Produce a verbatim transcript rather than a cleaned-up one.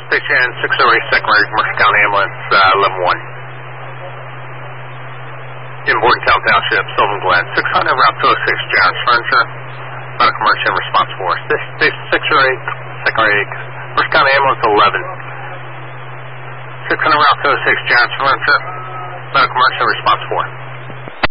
Station six oh eight, Secondary Commercial County Ambulance, uh, eleven one. In Bordentown Township, Sylvan Glen, six hundred, Route two oh six, John's Furniture, Medical Emergency Response Force. Station six oh eight, Secondary Commercial County Ambulance, eleven. six hundred, Route two oh six, John's Furniture, Medical Emergency Response Force.